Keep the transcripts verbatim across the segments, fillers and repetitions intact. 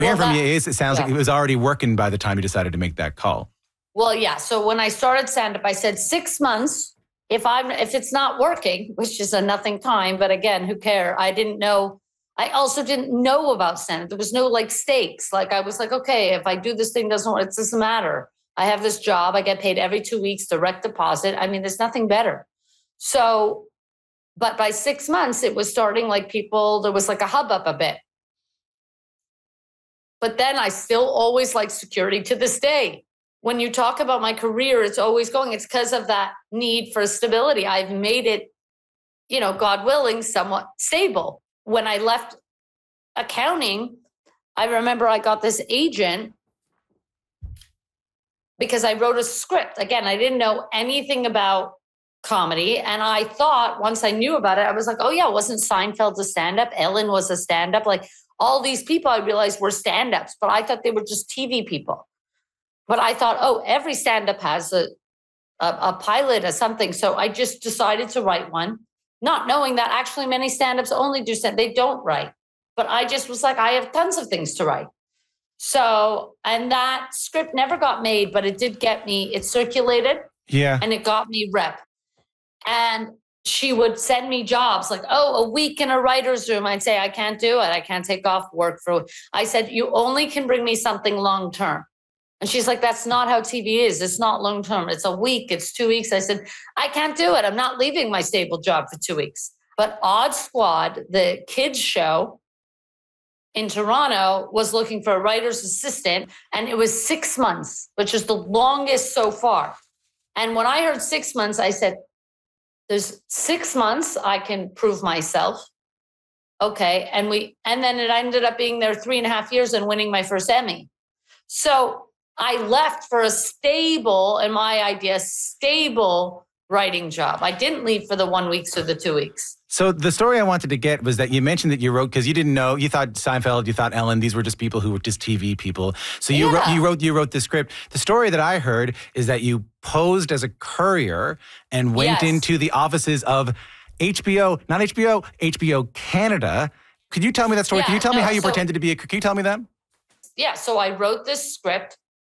Hearing well, from that, you is, it sounds yeah. like it was already working by the time you decided to make that call. Well, yeah. So when I started stand-up, I said six months. If I'm, if it's not working, which is a nothing time, but again, who care? I didn't know. I also didn't know about stand-up. There was no like stakes. Like I was like, okay, if I do this thing, doesn't work, it doesn't matter. I have this job. I get paid every two weeks, direct deposit. I mean, there's nothing better. So, but by six months, it was starting like people, there was like a hubbub a bit. But then I still always like security to this day. When you talk about my career, it's always going, it's because of that need for stability. I've made it, you know, God willing, somewhat stable. When I left accounting, I remember I got this agent because I wrote a script. Again, I didn't know anything about comedy. And I thought once I knew about it, I was like, oh yeah, wasn't Seinfeld a stand-up? Ellen was a stand-up. Like all these people I realized were stand-ups, but I thought they were just T V people. But I thought, oh, every stand-up has a, a, a pilot or something. So I just decided to write one, not knowing that actually many stand-ups only do stand, they don't write. But I just was like, I have tons of things to write. So, and that script never got made, but it did get me, it circulated. Yeah. And it got me rep. And she would send me jobs like, oh, a week in a writer's room. I'd say, I can't do it. I can't take off work for, I said, you only can bring me something long-term. And she's like, that's not how T V is. It's not long-term. It's a week. It's two weeks. I said, I can't do it. I'm not leaving my stable job for two weeks. But Odd Squad, the kids show in Toronto, was looking for a writer's assistant. And it was six months, which is the longest so far. And when I heard six months, I said, there's six months I can prove myself. Okay. And we, and then it ended up being there three and a half years and winning my first Emmy. So I left for a stable, in my idea, stable writing job. I didn't leave for the one weeks or the two weeks. So the story I wanted to get was that you mentioned that you wrote, because you didn't know, you thought Seinfeld, you thought Ellen, these were just people who were just T V people. So you, yeah. wrote, you wrote you wrote the script. The story that I heard is that you posed as a courier and went yes. into the offices of H B O, not H B O, H B O Canada. Could you tell me that story? Yeah, Can you tell no, me how you so, pretended to be a, can you tell me that? Yeah, so I wrote this script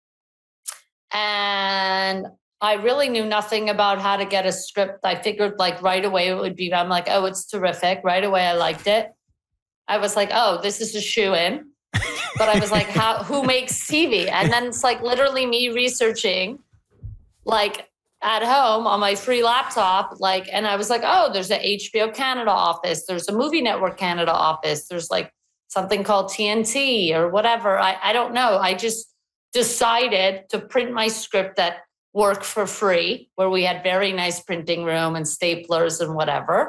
and I really knew nothing about how to get a script. I figured like right away it would be, I'm like, oh, it's terrific. Right away I liked it. I was like, oh, this is a shoe-in. But I was like, how, who makes T V? And then it's like literally me researching like at home on my free laptop, like, and I was like, oh, there's an H B O Canada office. There's a Movie Network Canada office. There's like something called T N T or whatever. I, I don't know. I just decided to print my script at work for free, where we had very nice printing room and staplers and whatever.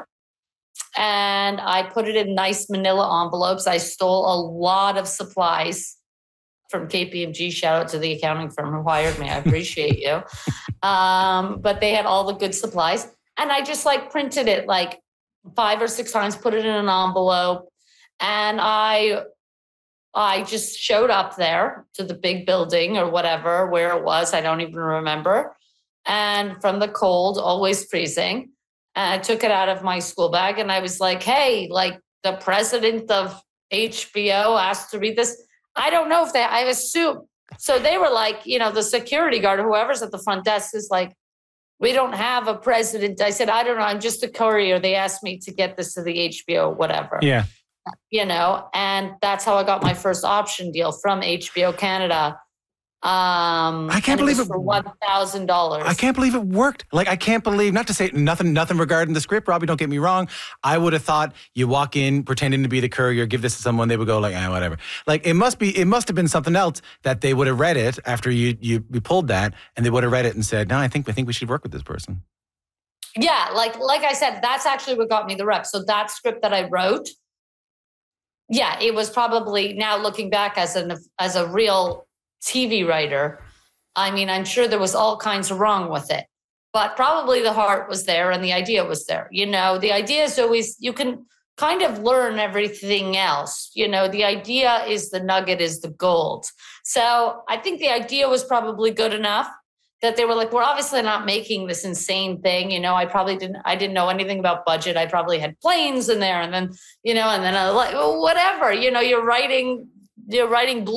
And I put it in nice manila envelopes. I stole a lot of supplies from K P M G. Shout out to the accounting firm who hired me. I appreciate you. Um, but they had all the good supplies. And I just like printed it like five or six times, put it in an envelope. And I I just showed up there to the big building or whatever, where it was. I don't even remember. And from the cold, always freezing. And I took it out of my school bag and I was like, hey, like the president of H B O asked to read this. I don't know if they, I assume. So they were like, you know, the security guard, whoever's at the front desk is like, we don't have a president. I said, I don't know. I'm just a courier. They asked me to get this to the H B O, whatever. Yeah. You know, and that's how I got my first option deal from H B O Canada. Um, I can't believe it, it for one thousand dollars. I can't believe it worked. Like, I can't believe, not to say nothing, nothing regarding the script, Robbie, don't get me wrong. I would have thought you walk in pretending to be the courier, give this to someone, they would go like, ah, whatever. Like, it must be, it must have been something else that they would have read it after you, you, you pulled that, and they would have read it and said, no, I think, I think we should work with this person. Yeah. Like, like I said, that's actually what got me the rep. So that script that I wrote, yeah, it was probably, now looking back as an, as a real T V writer, I mean, I'm sure there was all kinds of wrong with it, but probably the heart was there and the idea was there. You know, the idea is always, you can kind of learn everything else. You know, the idea is the nugget, is the gold. So I think the idea was probably good enough that they were like, we're obviously not making this insane thing. You know, I probably didn't, I didn't know anything about budget. I probably had planes in there and then, you know, and then I like, well, whatever, you know, you're writing you're writing